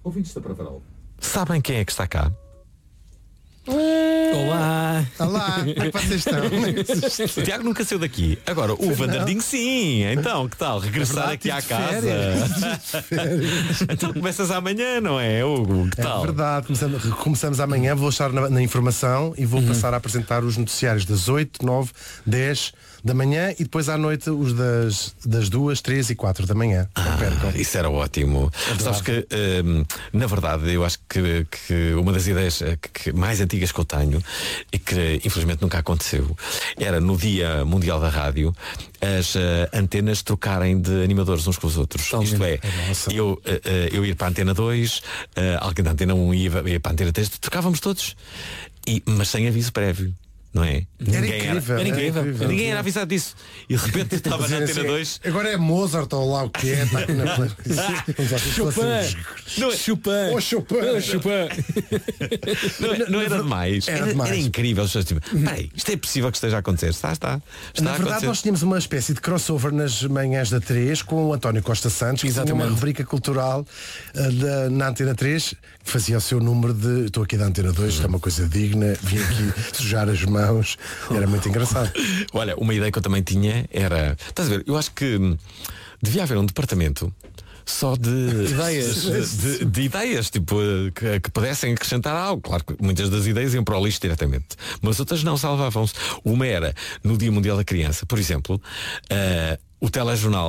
Ouvintes da Pravarol. Sabem quem é que está cá? Olá! Olá, como é que vocês estão? O Tiago nunca saiu daqui. Agora, o Vanderding sim. Então, que tal? Regressar aqui à casa. Então começas amanhã, não é, Hugo? Que tal? É verdade, começamos amanhã. Vou estar na informação e vou passar a apresentar os noticiários das 8, 9, 10 da manhã e depois à noite os das 2, 3 e 4 da manhã. Não percam. Isso era ótimo. Sabes que, na verdade, eu acho que uma das ideias mais antigas que eu tenho e que infelizmente nunca aconteceu era no Dia Mundial da Rádio as antenas trocarem de animadores uns com os outros. Isto é, eu ir para a antena 2, alguém da antena 1 ia para a antena 3, trocávamos todos, mas sem aviso prévio. Não é? Era incrível. Ninguém era avisado disso. E de repente estava na antena 2. Agora é Mozart ou lá o que é. Está aqui na Chopin. Não era demais. Era incrível. Tipo, peraí, isto é possível que esteja a acontecer. Está na verdade, nós tínhamos uma espécie de crossover nas manhãs da 3 com o António Costa Santos, que tinha uma rubrica cultural na antena 3, que fazia o seu número de estou aqui da antena 2, isto é uma coisa digna, vim aqui sujar as mãos. Era muito engraçado. Olha, uma ideia que eu também tinha era, estás a ver, eu acho que devia haver um departamento só de ideias, de ideias tipo, que pudessem acrescentar algo. Claro que muitas das ideias iam para o lixo diretamente, mas outras não, salvavam-se. Uma era no Dia Mundial da Criança, por exemplo, o telejornal